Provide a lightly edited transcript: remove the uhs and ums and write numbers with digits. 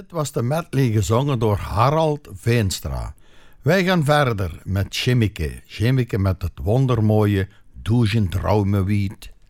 Dit was de medley gezongen door Harald Veenstra. Wij gaan verder met Jimmieke. Jimmieke met het wondermooie Duizend Traume Wied.